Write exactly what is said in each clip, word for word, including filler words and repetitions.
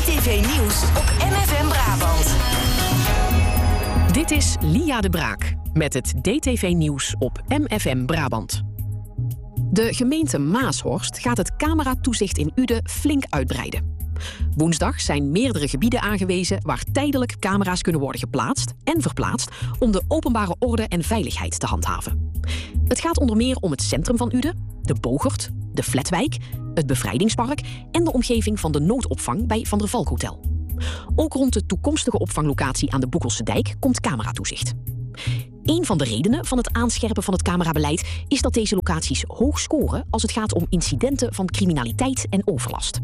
D T V Nieuws op M F M Brabant. Dit is Lia de Braak met het D T V Nieuws op M F M Brabant. De gemeente Maashorst gaat het cameratoezicht in Uden flink uitbreiden. Woensdag zijn meerdere gebieden aangewezen waar tijdelijk camera's kunnen worden geplaatst en verplaatst om de openbare orde en veiligheid te handhaven. Het gaat onder meer om het centrum van Uden, de Bogert, de Flatwijk, het Bevrijdingspark en de omgeving van de noodopvang bij Van der Valk Hotel. Ook rond de toekomstige opvanglocatie aan de Boekelse Dijk komt cameratoezicht. Een van de redenen van het aanscherpen van het camerabeleid is dat deze locaties hoog scoren als het gaat om incidenten van criminaliteit en overlast.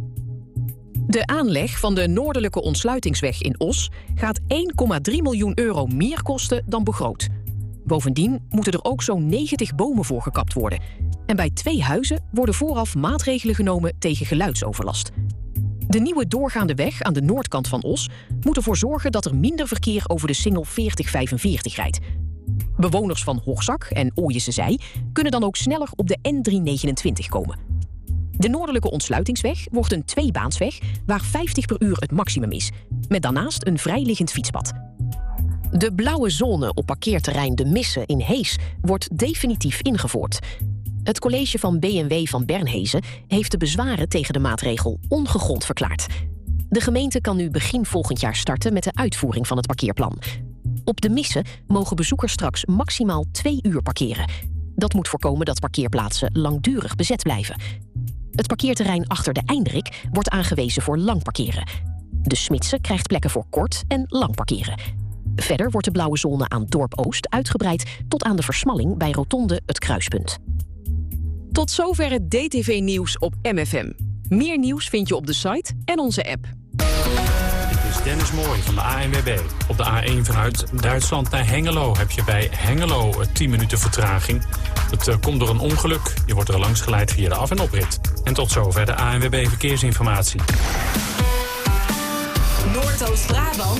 De aanleg van de noordelijke ontsluitingsweg in Os gaat één komma drie miljoen euro meer kosten dan begroot. Bovendien moeten er ook zo'n negentig bomen voor gekapt worden. En bij twee huizen worden vooraf maatregelen genomen tegen geluidsoverlast. De nieuwe doorgaande weg aan de noordkant van Os moet ervoor zorgen dat er minder verkeer over de singel veertig vijfenveertig rijdt. Bewoners van Hoogzak en Ooijessezij kunnen dan ook sneller op de N driehonderdnegenentwintig komen. De noordelijke ontsluitingsweg wordt een tweebaansweg waar vijftig per uur het maximum is, met daarnaast een vrijliggend fietspad. De blauwe zone op parkeerterrein De Misse in Hees wordt definitief ingevoerd. Het college van B en W van Bernhezen heeft de bezwaren tegen de maatregel ongegrond verklaard. De gemeente kan nu begin volgend jaar starten met de uitvoering van het parkeerplan. Op De Misse mogen bezoekers straks maximaal twee uur parkeren. Dat moet voorkomen dat parkeerplaatsen langdurig bezet blijven. Het parkeerterrein achter de Eindrik wordt aangewezen voor lang parkeren. De Smitse krijgt plekken voor kort en lang parkeren. Verder wordt de blauwe zone aan Dorp Oost uitgebreid tot aan de versmalling bij Rotonde het Kruispunt. Tot zover het D T V-nieuws op M F M. Meer nieuws vind je op de site en onze app. Dit is Dennis Mooij van de A N W B. Op de A één vanuit Duitsland naar Hengelo heb je bij Hengelo tien minuten vertraging. Het uh, komt door een ongeluk. Je wordt er langs geleid via de af- en oprit. En tot zover de A N W B Verkeersinformatie. Noordoost-Brabant,